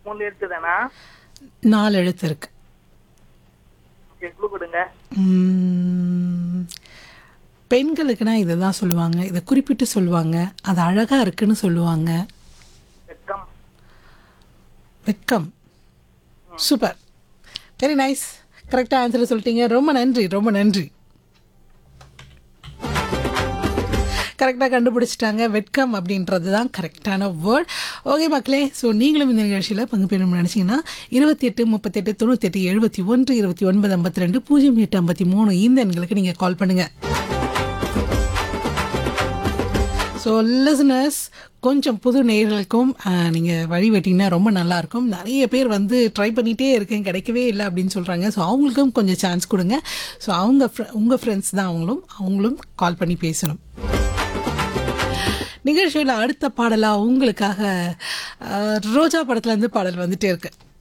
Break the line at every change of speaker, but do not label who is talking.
3 எழுத்து தானா?
4 எழுத்து இருக்கு.
ஓகே, க்ளூ கொடுங்க.
ம், பெண்களுக்குனா இதை தான் சொல்லுவாங்க, இதை குறிப்பிட்டு சொல்லுவாங்க, அது அழகா இருக்குன்னு சொல்லுவாங்க.
வெட்கம்.
வெட்கம். Super, very nice. கரெக்டாக ஆன்சர் சொல்லிட்டீங்க. ரொம்ப நன்றி, ரொம்ப நன்றி. கரெக்டாக கண்டுபிடிச்சிட்டாங்க. வெட்கம் அப்படின்றது தான் கரெக்டான வேர்ட். ஓகே மக்களே, ஸோ நீங்களும் இந்த நிகழ்ச்சியில் பங்கு பெறணும்னு நினச்சிங்கன்னா 28 38 98 71 29 52 08 53 இந்த எண்களுக்கு நீங்கள் கால் பண்ணுங்கள். ஸோ லிசனர்ஸ், கொஞ்சம் புது நேயர்களுக்கும் நீங்கள் வழி வெட்டிங்கன்னா ரொம்ப நல்லாயிருக்கும். நிறைய பேர் வந்து ட்ரை பண்ணிகிட்டே இருக்கேன், கிடைக்கவே இல்லை அப்படின்னு சொல்கிறாங்க. ஸோ அவங்களுக்கும் கொஞ்சம் சான்ஸ் கொடுங்க. ஸோ உங்கள் ஃப்ரெண்ட்ஸ் தான் அவங்களும் கால் பண்ணி பேசணும். நிகழ்ச்சியில் அடுத்த பாடலாக உங்களுக்காக ரோஜா படத்துலேருந்து பாடல் வந்துட்டே இருக்கு.